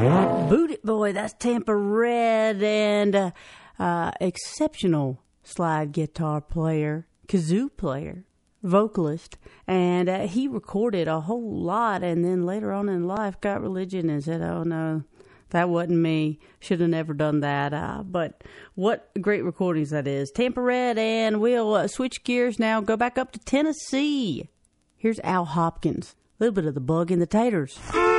Boot It Boy, that's Tampa Red, and exceptional slide guitar player, kazoo player, vocalist, and he recorded a whole lot, and then later on in life got religion and said, oh no, that wasn't me, should have never done that, but what great recordings that is. Tampa Red, and we'll switch gears now, go back up to Tennessee. Here's Al Hopkins, a little bit of the Bug in the Taters.